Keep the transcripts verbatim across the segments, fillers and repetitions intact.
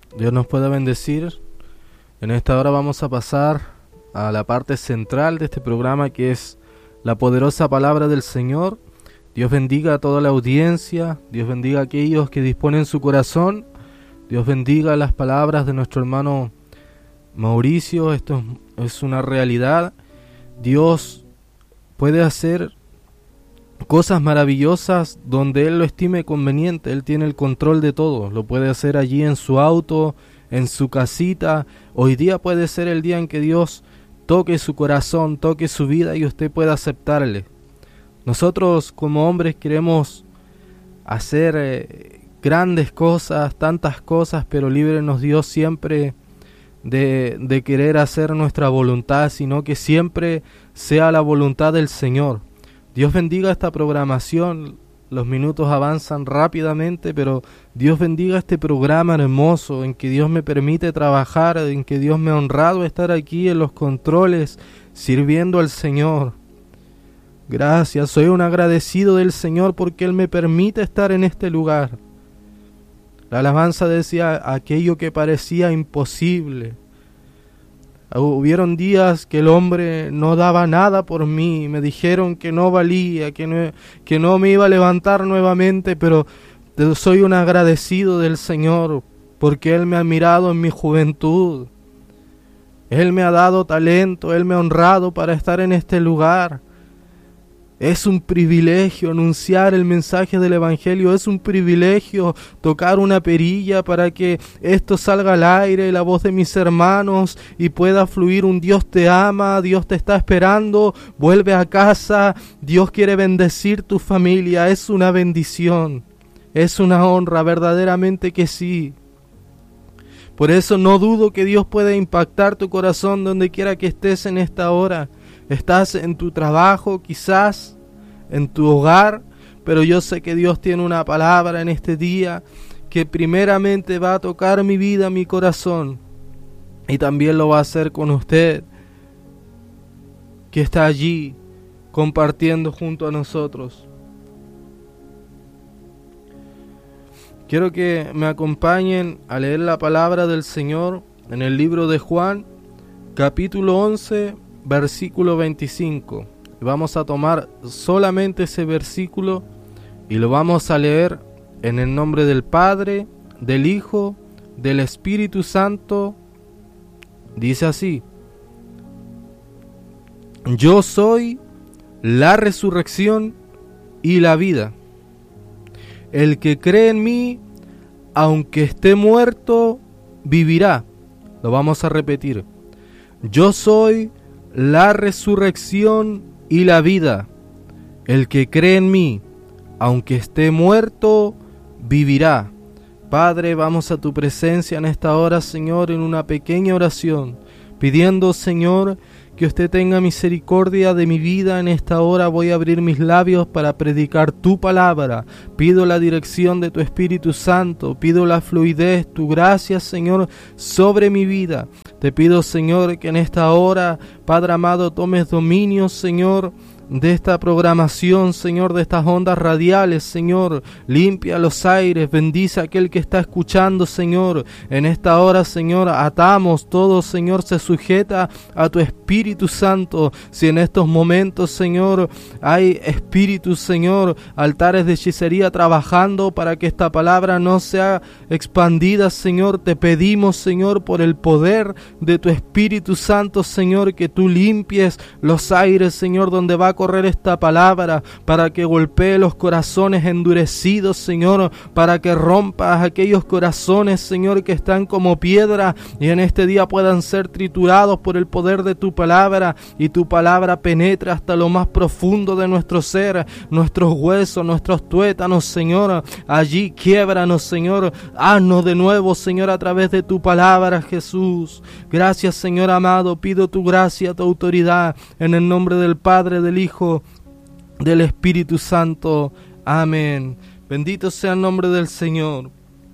Dios nos pueda bendecir. En esta hora vamos a pasar a la parte central de este programa, que es la poderosa palabra del Señor. Dios bendiga a toda la audiencia, Dios bendiga a aquellos que disponen su corazón, Dios bendiga las palabras de nuestro hermano Mauricio. Esto es una realidad. Dios puede hacer cosas maravillosas donde Él lo estime conveniente. Él tiene el control de todo. Lo puede hacer allí en su auto, en su casita. Hoy día puede ser el día en que Dios toque su corazón, toque su vida y usted pueda aceptarle. Nosotros como hombres queremos hacer eh, grandes cosas, tantas cosas, pero líbrenos Dios siempre de, de querer hacer nuestra voluntad, sino que siempre sea la voluntad del Señor. Dios bendiga esta programación. Los minutos avanzan rápidamente, pero Dios bendiga este programa hermoso en que Dios me permite trabajar, en que Dios me ha honrado estar aquí en los controles, sirviendo al Señor. Gracias, soy un agradecido del Señor porque Él me permite estar en este lugar. La alabanza decía aquello que parecía imposible. Hubieron días que el hombre no daba nada por mí, me dijeron que no valía, que no, que no me iba a levantar nuevamente, pero soy un agradecido del Señor porque Él me ha mirado en mi juventud. Él me ha dado talento, Él me ha honrado para estar en este lugar. Es un privilegio anunciar el mensaje del Evangelio, es un privilegio tocar una perilla para que esto salga al aire, la voz de mis hermanos, y pueda fluir un Dios te ama, Dios te está esperando, vuelve a casa, Dios quiere bendecir tu familia. Es una bendición, es una honra, verdaderamente que sí. Por eso no dudo que Dios pueda impactar tu corazón donde quiera que estés en esta hora. Estás en tu trabajo, quizás en tu hogar, pero yo sé que Dios tiene una palabra en este día que primeramente va a tocar mi vida, mi corazón, y también lo va a hacer con usted, que está allí compartiendo junto a nosotros. Quiero que me acompañen a leer la palabra del Señor en el libro de Juan, capítulo once, versículo veinticinco. Vamos a tomar solamente ese versículo y lo vamos a leer en el nombre del Padre, del Hijo, del Espíritu Santo. Dice así: Yo soy la resurrección y la vida. El que cree en mí, aunque esté muerto, vivirá. Lo vamos a repetir. Yo soy la resurrección y la vida. El que cree en mí, aunque esté muerto, vivirá. Padre, vamos a tu presencia en esta hora, Señor, en una pequeña oración, pidiendo, Señor, que usted tenga misericordia de mi vida. En esta hora voy a abrir mis labios para predicar tu palabra. Pido la dirección de tu Espíritu Santo, pido la fluidez, tu gracia, Señor, sobre mi vida. Te pido, Señor, que en esta hora, Padre amado, tomes dominio, Señor, de esta programación, Señor, de estas ondas radiales, Señor. Limpia los aires, bendice a aquel que está escuchando, Señor. En esta hora, Señor, atamos todo, Señor, se sujeta a tu Espíritu Santo. Si en estos momentos, Señor, hay espíritus, Señor, altares de hechicería trabajando para que esta palabra no sea expandida, Señor, te pedimos, Señor, por el poder de tu Espíritu Santo, Señor, que tú limpies los aires, Señor, donde va a correr esta palabra, para que golpee los corazones endurecidos, Señor, para que rompas aquellos corazones, Señor, que están como piedra y en este día puedan ser triturados por el poder de tu palabra, y tu palabra penetra hasta lo más profundo de nuestro ser, nuestros huesos, nuestros tuétanos, Señor. Allí quiébranos, Señor, haznos de nuevo, Señor, a través de tu palabra, Jesús. Gracias, Señor amado, pido tu gracia, tu autoridad, en el nombre del Padre, del Hijo, del Espíritu Santo. Amén. Bendito sea el nombre del Señor.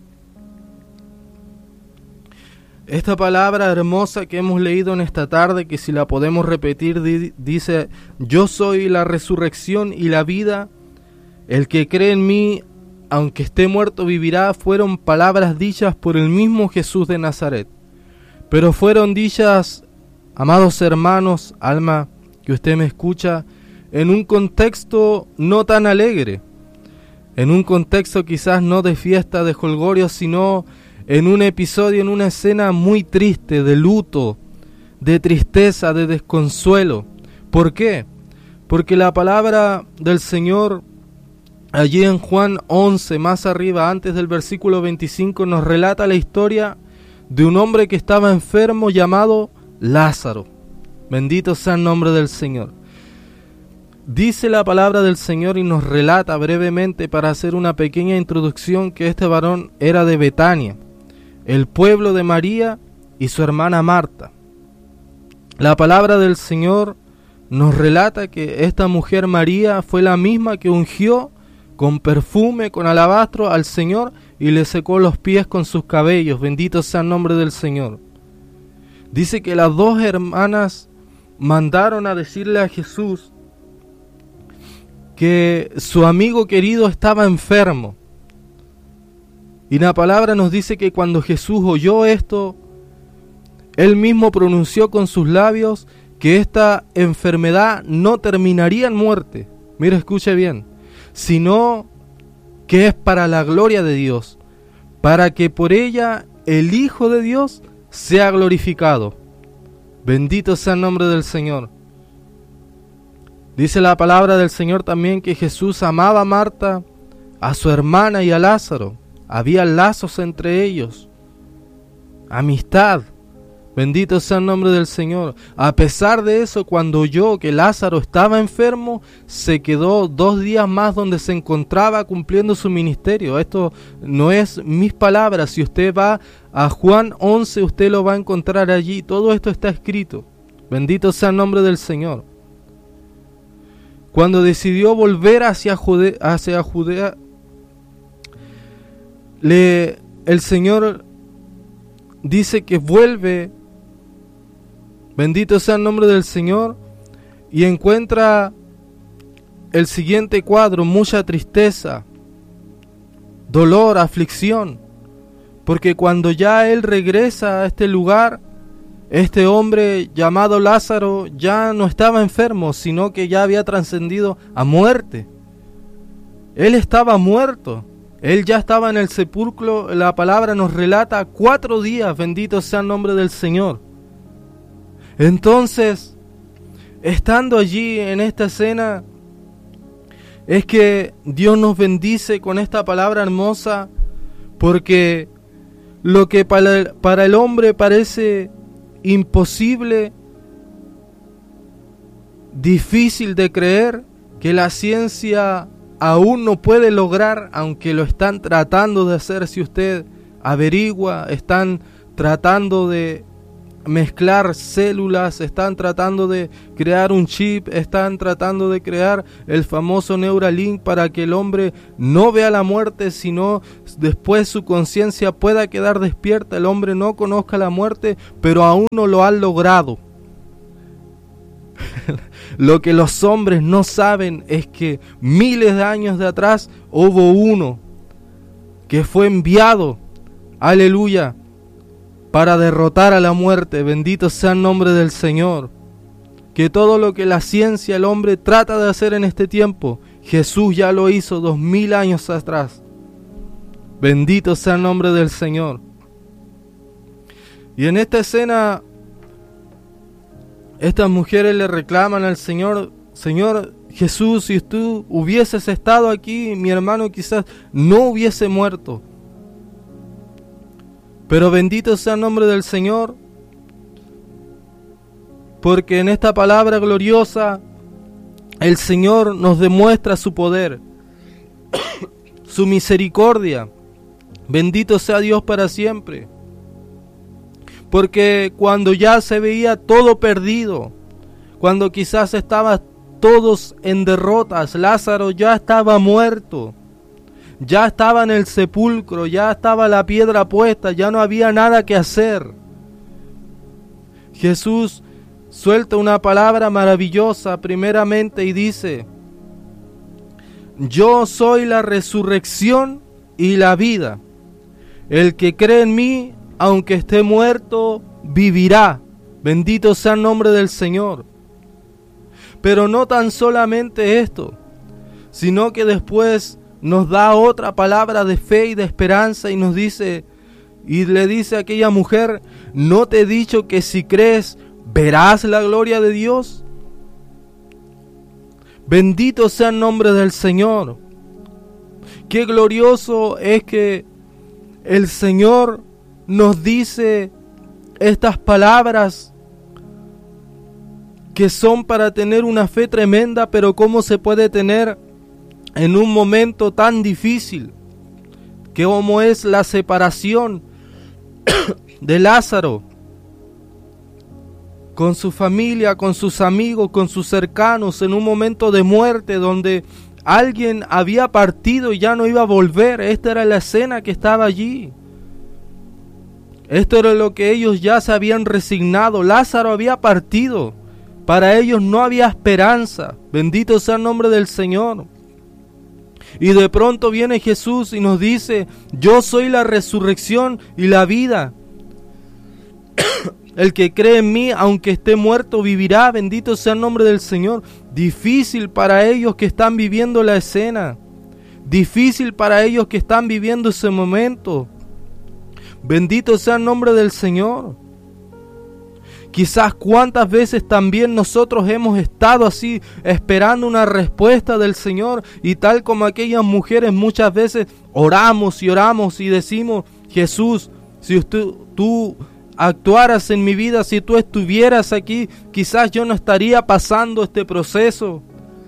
Esta palabra hermosa que hemos leído en esta tarde, que si la podemos repetir, di- dice: yo soy la resurrección y la vida. El que cree en mí, aunque esté muerto vivirá, fueron palabras dichas por el mismo Jesús de Nazaret. Pero fueron dichas, amados hermanos, alma que usted me escucha, en un contexto no tan alegre, en un contexto quizás no de fiesta, de jolgorio, sino en un episodio, en una escena muy triste, de luto, de tristeza, de desconsuelo. ¿Por qué? Porque la palabra del Señor, allí en Juan once, más arriba, antes del versículo veinticinco, nos relata la historia de un hombre que estaba enfermo llamado Lázaro. Bendito sea el nombre del Señor. Dice la palabra del Señor y nos relata brevemente, para hacer una pequeña introducción, que este varón era de Betania, el pueblo de María y su hermana Marta. La palabra del Señor nos relata que esta mujer María fue la misma que ungió con perfume, con alabastro al Señor y le secó los pies con sus cabellos. Bendito sea el nombre del Señor. Dice que las dos hermanas mandaron a decirle a Jesús que su amigo querido estaba enfermo. Y la palabra nos dice que cuando Jesús oyó esto, él mismo pronunció con sus labios que esta enfermedad no terminaría en muerte. Mira, escuche bien, sino que es para la gloria de Dios, para que por ella el Hijo de Dios sea glorificado. Bendito sea el nombre del Señor. Dice la palabra del Señor también que Jesús amaba a Marta, a su hermana y a Lázaro. Había lazos entre ellos, amistad. Bendito sea el nombre del Señor. A pesar de eso, cuando oyó que Lázaro estaba enfermo, se quedó dos días más donde se encontraba cumpliendo su ministerio. Esto no es mis palabras. Si usted va a Juan once, usted lo va a encontrar allí. Todo esto está escrito. Bendito sea el nombre del Señor. Cuando decidió volver hacia Judea, hacia Judea le, el Señor dice que vuelve. Bendito sea el nombre del Señor, y encuentra el siguiente cuadro: mucha tristeza, dolor, aflicción, porque cuando ya él regresa a este lugar, este hombre llamado Lázaro ya no estaba enfermo, sino que ya había trascendido a muerte. Él estaba muerto, él ya estaba en el sepulcro. La palabra nos relata cuatro días, bendito sea el nombre del Señor. Entonces, estando allí en esta escena, es que Dios nos bendice con esta palabra hermosa, porque lo que para el, para el hombre parece imposible, difícil de creer, que la ciencia aún no puede lograr, aunque lo están tratando de hacer. Si usted averigua, están tratando de mezclar células, están tratando de crear un chip, están tratando de crear el famoso Neuralink para que el hombre no vea la muerte, sino después su conciencia pueda quedar despierta, el hombre no conozca la muerte, pero aún no lo han logrado. Lo que los hombres no saben es que miles de años de atrás hubo uno que fue enviado, aleluya, para derrotar a la muerte. Bendito sea el nombre del Señor. Que todo lo que la ciencia, el hombre trata de hacer en este tiempo, Jesús ya lo hizo dos mil años atrás. Bendito sea el nombre del Señor. Y en esta escena, estas mujeres le reclaman al Señor: Señor Jesús, si tú hubieses estado aquí, mi hermano quizás no hubiese muerto. Pero bendito sea el nombre del Señor, porque en esta palabra gloriosa el Señor nos demuestra su poder, su misericordia. Bendito sea Dios para siempre. Porque cuando ya se veía todo perdido, cuando quizás estaban todos en derrotas, Lázaro ya estaba muerto. Ya estaba en el sepulcro, ya estaba la piedra puesta, ya no había nada que hacer. Jesús suelta una palabra maravillosa primeramente y dice: yo soy la resurrección y la vida. El que cree en mí, aunque esté muerto, vivirá. Bendito sea el nombre del Señor. Pero no tan solamente esto, sino que después nos da otra palabra de fe y de esperanza y nos dice, y le dice a aquella mujer, ¿no te he dicho que si crees, verás la gloria de Dios? Bendito sea el nombre del Señor. Qué glorioso es que el Señor nos dice estas palabras que son para tener una fe tremenda, pero cómo se puede tener en un momento tan difícil, que como es la separación de Lázaro con su familia, con sus amigos, con sus cercanos, en un momento de muerte donde alguien había partido y ya no iba a volver. Esta era la escena que estaba allí. Esto era lo que ellos ya se habían resignado. Lázaro había partido. Para ellos no había esperanza. Bendito sea el nombre del Señor. Y de pronto viene Jesús y nos dice, yo soy la resurrección y la vida. El que cree en mí, aunque esté muerto, vivirá. Bendito sea el nombre del Señor. Difícil para ellos que están viviendo la escena. Difícil para ellos que están viviendo ese momento. Bendito sea el nombre del Señor. Quizás cuántas veces también nosotros hemos estado así, esperando una respuesta del Señor, y tal como aquellas mujeres muchas veces oramos y oramos y decimos, Jesús, si usted, tú actuaras en mi vida, si tú estuvieras aquí, quizás yo no estaría pasando este proceso.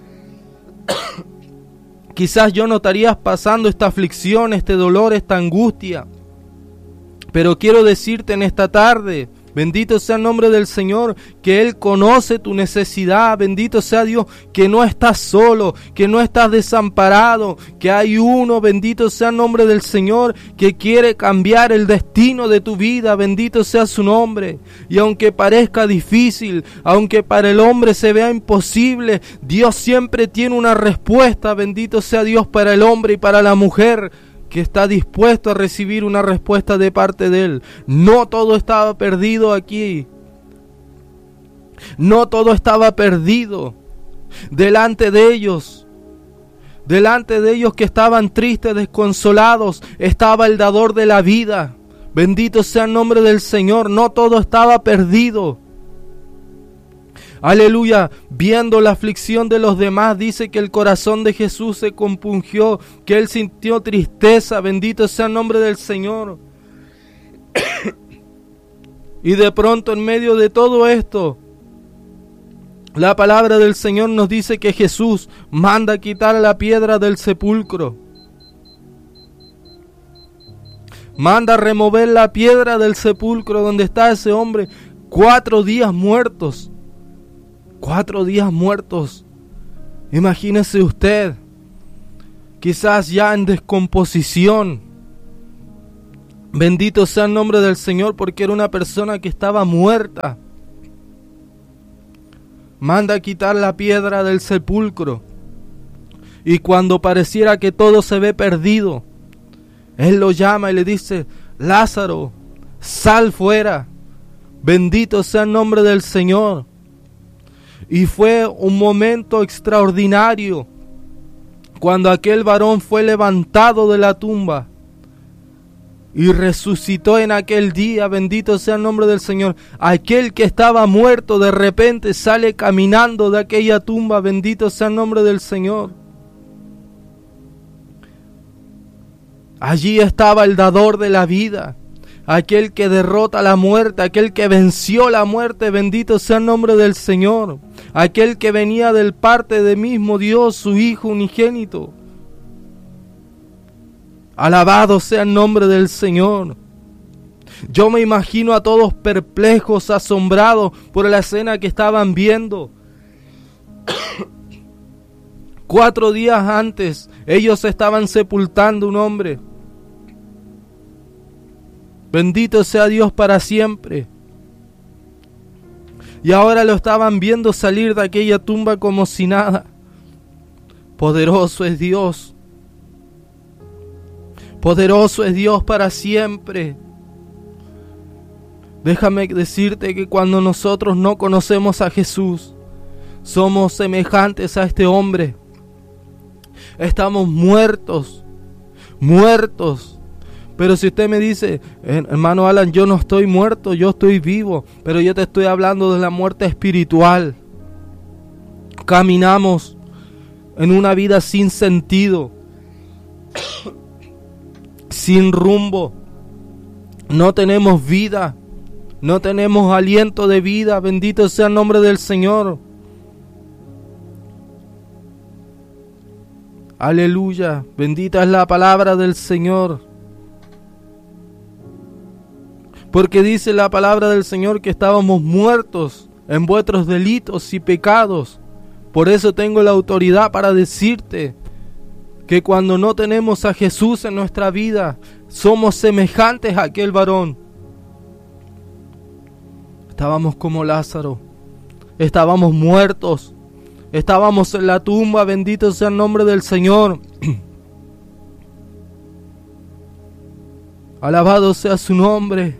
Quizás yo no estaría pasando esta aflicción, este dolor, esta angustia. Pero quiero decirte en esta tarde, bendito sea el nombre del Señor, que Él conoce tu necesidad. Bendito sea Dios, que no estás solo, que no estás desamparado, que hay uno, bendito sea el nombre del Señor, que quiere cambiar el destino de tu vida. Bendito sea su nombre. Y aunque parezca difícil, aunque para el hombre se vea imposible, Dios siempre tiene una respuesta. Bendito sea Dios para el hombre y para la mujer que está dispuesto a recibir una respuesta de parte de Él. No todo estaba perdido aquí. No todo estaba perdido. Delante de ellos, delante de ellos que estaban tristes, desconsolados, estaba el dador de la vida. Bendito sea el nombre del Señor. No todo estaba perdido. Aleluya, viendo la aflicción de los demás, dice que el corazón de Jesús se compungió, que Él sintió tristeza. Bendito sea el nombre del Señor. Y de pronto, en medio de todo esto, la palabra del Señor nos dice que Jesús manda quitar la piedra del sepulcro. Manda remover la piedra del sepulcro donde está ese hombre, cuatro días muertos. Cuatro días muertos. Imagínese usted, quizás ya en descomposición. Bendito sea el nombre del Señor, porque era una persona que estaba muerta. Manda a quitar la piedra del sepulcro. Y cuando pareciera que todo se ve perdido, Él lo llama y le dice, Lázaro, sal fuera. Bendito sea el nombre del Señor. Y fue un momento extraordinario cuando aquel varón fue levantado de la tumba y resucitó en aquel día. Bendito sea el nombre del Señor. Aquel que estaba muerto de repente sale caminando de aquella tumba. Bendito sea el nombre del Señor. Allí estaba el dador de la vida, aquel que derrota la muerte, aquel que venció la muerte. Bendito sea el nombre del Señor. Aquel que venía del parte de mismo Dios, su Hijo unigénito. Alabado sea el nombre del Señor. Yo me imagino a todos perplejos, asombrados por la escena que estaban viendo. Cuatro días antes, ellos estaban sepultando un hombre. Bendito sea Dios para siempre. Y ahora lo estaban viendo salir de aquella tumba como si nada. Poderoso es Dios. Poderoso es Dios para siempre. Déjame decirte que cuando nosotros no conocemos a Jesús, somos semejantes a este hombre. Estamos muertos, muertos. Pero si usted me dice, hermano Alan, yo no estoy muerto, yo estoy vivo, pero yo te estoy hablando de la muerte espiritual. Caminamos en una vida sin sentido, sin rumbo. No tenemos vida, no tenemos aliento de vida. Bendito sea el nombre del Señor. Aleluya, bendita es la palabra del Señor. Porque dice la palabra del Señor que estábamos muertos en vuestros delitos y pecados. Por eso tengo la autoridad para decirte que cuando no tenemos a Jesús en nuestra vida, somos semejantes a aquel varón. Estábamos como Lázaro, estábamos muertos, estábamos en la tumba. Bendito sea el nombre del Señor. Alabado sea su nombre.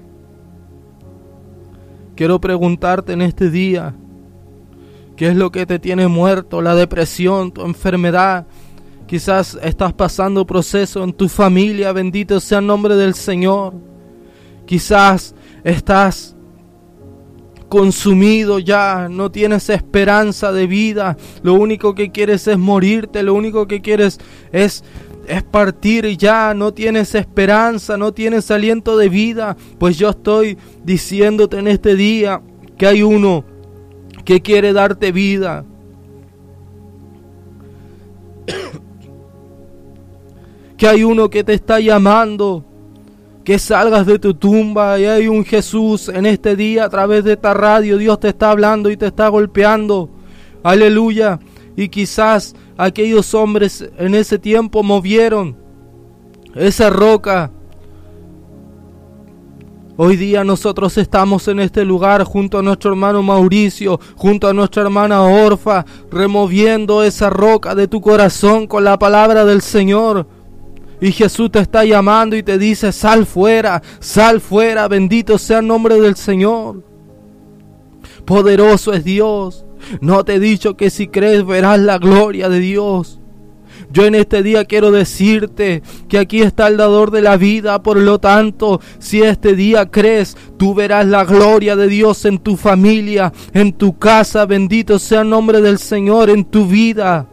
Quiero preguntarte en este día, ¿qué es lo que te tiene muerto? La depresión, tu enfermedad. Quizás estás pasando proceso en tu familia. Bendito sea el nombre del Señor. Quizás estás consumido ya, no tienes esperanza de vida. Lo único que quieres es morirte. Lo único que quieres es, es partir y ya. No tienes esperanza, no tienes aliento de vida. Pues yo estoy diciéndote en este día que hay uno que quiere darte vida. Que hay uno que te está llamando, que salgas de tu tumba. Y hay un Jesús en este día a través de esta radio. Dios te está hablando y te está golpeando. Aleluya. Y quizás aquellos hombres en ese tiempo movieron esa roca. Hoy día nosotros estamos en este lugar junto a nuestro hermano Mauricio, junto a nuestra hermana Orfa, removiendo esa roca de tu corazón con la palabra del Señor. Y Jesús te está llamando y te dice, sal fuera, sal fuera, bendito sea el nombre del Señor. Poderoso es Dios. No te he dicho que si crees verás la gloria de Dios. Yo en este día quiero decirte que aquí está el dador de la vida. Por lo tanto, si este día crees, tú verás la gloria de Dios en tu familia, en tu casa. Bendito sea el nombre del Señor, en tu vida.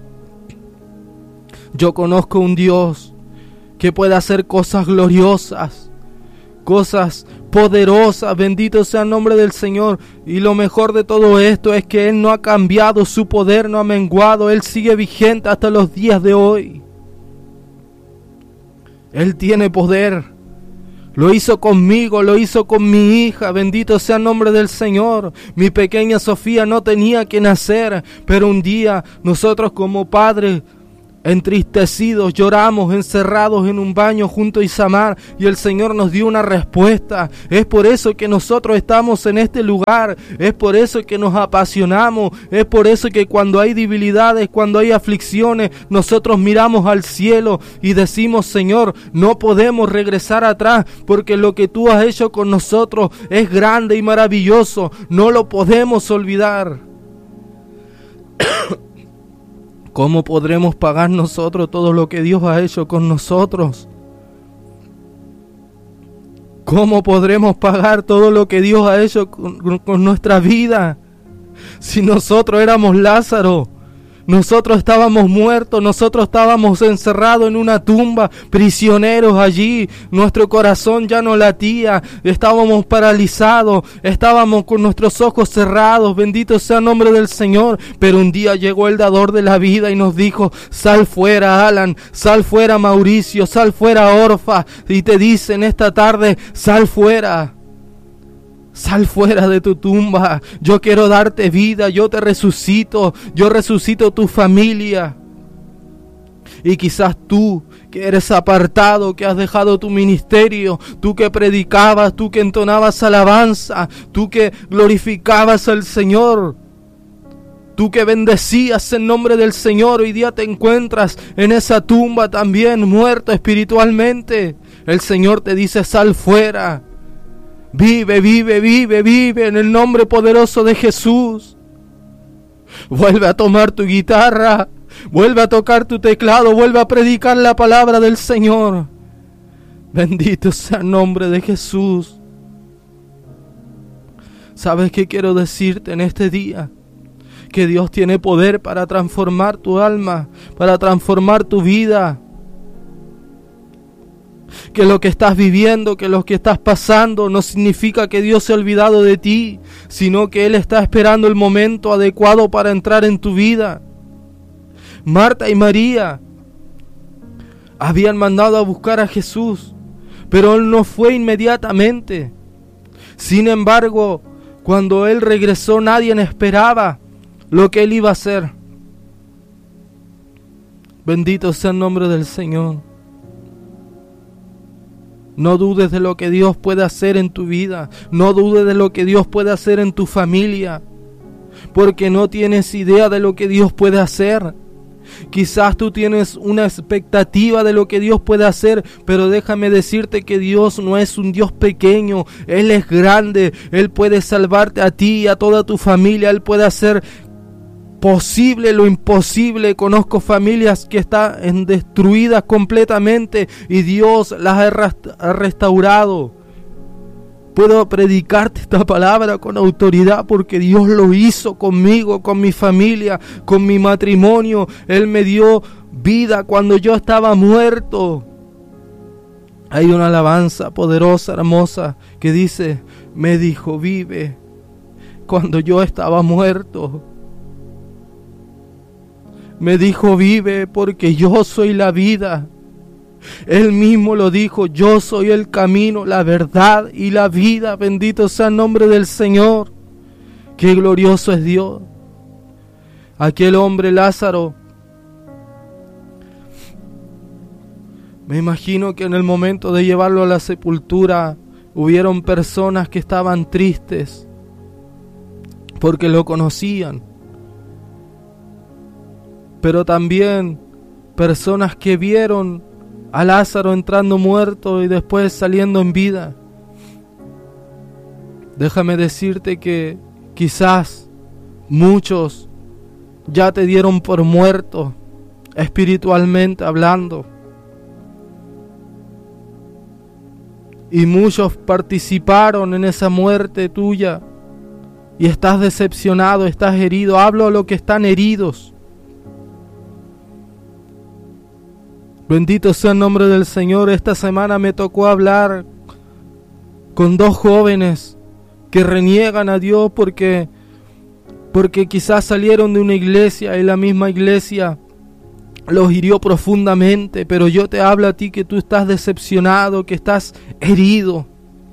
Yo conozco un Dios que puede hacer cosas gloriosas, cosas poderosas. Bendito sea el nombre del Señor. Y lo mejor de todo esto es que Él no ha cambiado, su poder no ha menguado. Él sigue vigente hasta los días de hoy. Él tiene poder. Lo hizo conmigo, lo hizo con mi hija. Bendito sea el nombre del Señor. Mi pequeña Sofía no tenía que nacer, pero un día nosotros como padres entristecidos, lloramos, encerrados en un baño junto a Isamar, y el Señor nos dio una respuesta. Es por eso que nosotros estamos en este lugar, es por eso que nos apasionamos, es por eso que cuando hay debilidades, cuando hay aflicciones, nosotros miramos al cielo y decimos, Señor, no podemos regresar atrás, porque lo que tú has hecho con nosotros es grande y maravilloso, no lo podemos olvidar. ¿Cómo podremos pagar nosotros todo lo que Dios ha hecho con nosotros? ¿Cómo podremos pagar todo lo que Dios ha hecho con, con nuestra vida? Si nosotros éramos Lázaro, nosotros estábamos muertos, nosotros estábamos encerrados en una tumba, prisioneros allí, nuestro corazón ya no latía, estábamos paralizados, estábamos con nuestros ojos cerrados, bendito sea el nombre del Señor. Pero un día llegó el dador de la vida y nos dijo, sal fuera Alan, sal fuera Mauricio, sal fuera Orfa, y te dice en esta tarde, sal fuera. Sal fuera de tu tumba. Yo quiero darte vida. Yo te resucito. Yo resucito tu familia. Y quizás tú que eres apartado, que has dejado tu ministerio, tú que predicabas, tú que entonabas alabanza, tú que glorificabas al Señor, Tú que bendecías en nombre del Señor, hoy día te encuentras en esa tumba también muerto espiritualmente. El Señor te dice: sal fuera. Vive, vive, vive, vive en el nombre poderoso de Jesús. Vuelve a tomar tu guitarra, vuelve a tocar tu teclado, vuelve a predicar la palabra del Señor. Bendito sea el nombre de Jesús. ¿Sabes qué quiero decirte en este día? Que Dios tiene poder para transformar tu alma, para transformar tu vida. Que lo que estás viviendo, que lo que estás pasando no significa que Dios se ha olvidado de ti, sino que Él está esperando el momento adecuado para entrar en tu vida. Marta y María habían mandado a buscar a Jesús, pero Él no fue inmediatamente. Sin embargo, cuando Él regresó, nadie esperaba lo que Él iba a hacer. Bendito sea el nombre del Señor. No dudes de lo que Dios puede hacer en tu vida. No dudes de lo que Dios puede hacer en tu familia, porque no tienes idea de lo que Dios puede hacer. Quizás tú tienes una expectativa de lo que Dios puede hacer, pero déjame decirte que Dios no es un Dios pequeño. Él es grande. Él puede salvarte a ti y a toda tu familia. Él puede hacer posible lo imposible. Conozco familias que están destruidas completamente y Dios las ha restaurado. Puedo predicarte esta palabra con autoridad porque Dios lo hizo conmigo, con mi familia, con mi matrimonio. Él me dio vida cuando yo estaba muerto. Hay una alabanza poderosa, hermosa, que dice: me dijo vive cuando yo estaba muerto. Me dijo vive porque yo soy la vida. Él mismo lo dijo: yo soy el camino, la verdad y la vida. Bendito sea el nombre del Señor. Qué glorioso es Dios. Aquel hombre Lázaro, me imagino que en el momento de llevarlo a la sepultura hubieron personas que estaban tristes porque lo conocían, pero también personas que vieron a Lázaro entrando muerto y después saliendo en vida. Déjame decirte que quizás muchos ya te dieron por muerto, espiritualmente hablando. Y muchos participaron en esa muerte tuya. Y estás decepcionado, estás herido. Hablo a los que están heridos. Bendito sea el nombre del Señor. Esta semana me tocó hablar con dos jóvenes que reniegan a Dios porque, porque quizás salieron de una iglesia y la misma iglesia los hirió profundamente. Pero yo te hablo a ti que tú estás decepcionado, que estás herido.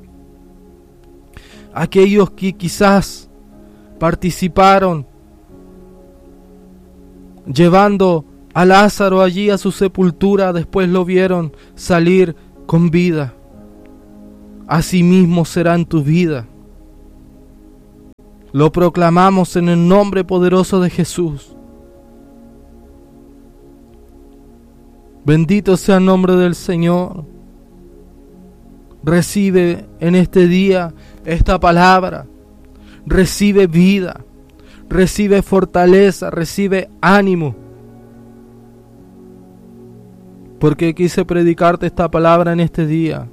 Aquellos que quizás participaron llevando a Lázaro allí a su sepultura, después lo vieron salir con vida. Así mismo será en tu vida. Lo proclamamos en el nombre poderoso de Jesús. Bendito sea el nombre del Señor. Recibe en este día esta palabra. Recibe vida. Recibe fortaleza. Recibe ánimo. Porque quise predicarte esta palabra en este día.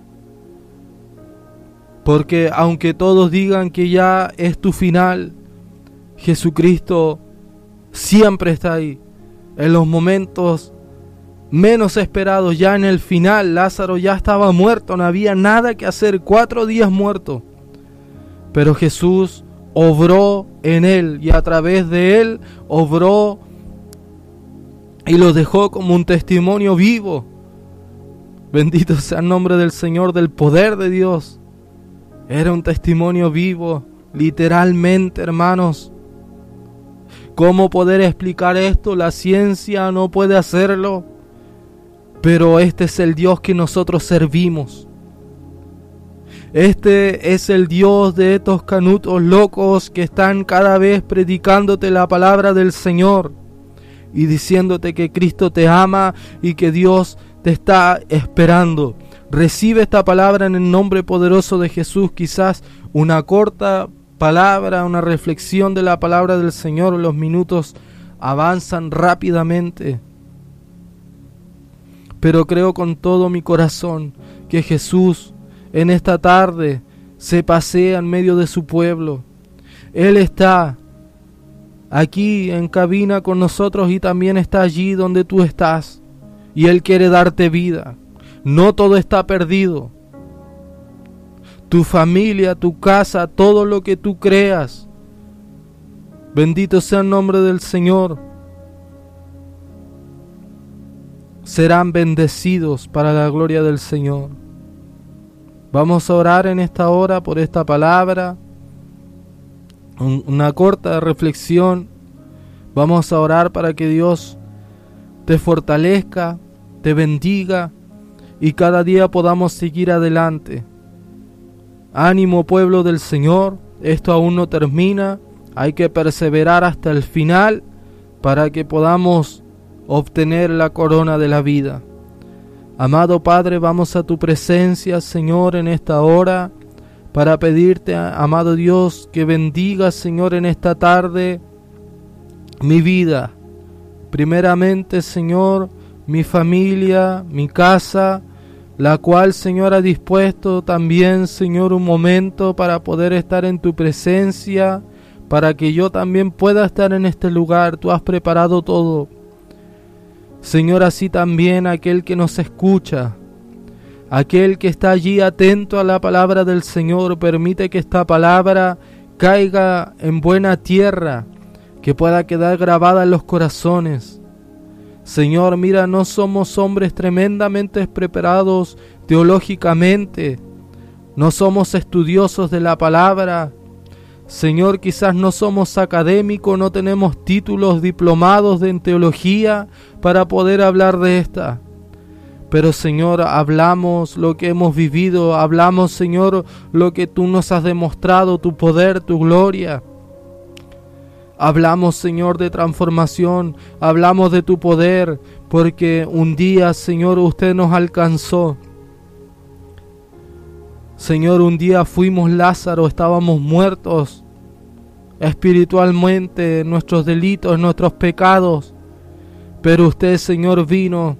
Porque aunque todos digan que ya es tu final, Jesucristo siempre está ahí. En los momentos menos esperados, ya en el final, Lázaro ya estaba muerto, no había nada que hacer, cuatro días muerto. Pero Jesús obró en él y a través de él obró y lo dejó como un testimonio vivo. Bendito sea el nombre del Señor, del poder de Dios. Era un testimonio vivo, literalmente, hermanos. ¿Cómo poder explicar esto? La ciencia no puede hacerlo. Pero este es el Dios que nosotros servimos. Este es el Dios de estos canutos locos que están cada vez predicándote la palabra del Señor y diciéndote que Cristo te ama y que Dios te está esperando. Recibe esta palabra en el nombre poderoso de Jesús. Quizás una corta palabra, una reflexión de la palabra del Señor. Los minutos avanzan rápidamente, pero creo con todo mi corazón que Jesús en esta tarde se pasea en medio de su pueblo. Él está aquí en cabina con nosotros y también está allí donde tú estás. Y Él quiere darte vida. No todo está perdido. Tu familia, tu casa, todo lo que tú creas. Bendito sea el nombre del Señor. Serán bendecidos para la gloria del Señor. Vamos a orar en esta hora por esta palabra. Una corta reflexión. Vamos a orar para que Dios te fortalezca, te bendiga y cada día podamos seguir adelante. Ánimo, pueblo del Señor, esto aún no termina. Hay que perseverar hasta el final para que podamos obtener la corona de la vida. Amado Padre, vamos a tu presencia, Señor, en esta hora, para pedirte, amado Dios, que bendigas, Señor, en esta tarde mi vida. Primeramente, Señor, mi familia, mi casa, la cual, Señor, ha dispuesto también, Señor, un momento para poder estar en tu presencia, para que yo también pueda estar en este lugar. Tú has preparado todo. Señor, así también aquel que nos escucha, aquel que está allí atento a la palabra del Señor, permite que esta palabra caiga en buena tierra, que pueda quedar grabada en los corazones. Señor, mira, no somos hombres tremendamente preparados teológicamente, no somos estudiosos de la palabra. Señor, quizás no somos académicos, no tenemos títulos diplomados en teología para poder hablar de esta. Pero, Señor, hablamos lo que hemos vivido, hablamos, Señor, lo que tú nos has demostrado, tu poder, tu gloria. Hablamos, Señor, de transformación, hablamos de tu poder, porque un día, Señor, usted nos alcanzó. Señor, un día fuimos Lázaro, estábamos muertos espiritualmente, nuestros delitos, nuestros pecados, pero usted, Señor, vino,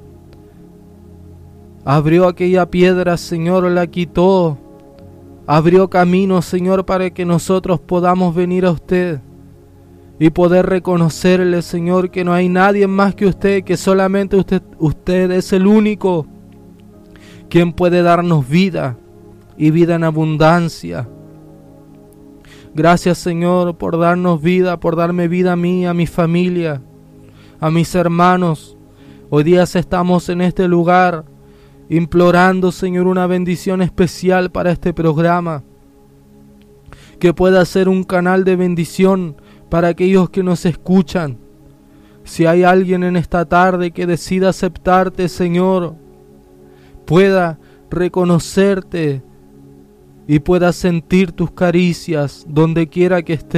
abrió aquella piedra, Señor, la quitó, abrió camino, Señor, para que nosotros podamos venir a usted y poder reconocerle, Señor, que no hay nadie más que usted, que solamente usted, usted es el único quien puede darnos vida y vida en abundancia. Gracias, Señor, por darnos vida, por darme vida a mí, a mi familia, a mis hermanos. Hoy día estamos en este lugar implorando, Señor, una bendición especial para este programa, que pueda ser un canal de bendición para aquellos que nos escuchan. Si hay alguien en esta tarde que decida aceptarte, Señor, pueda reconocerte y pueda sentir tus caricias donde quiera que esté.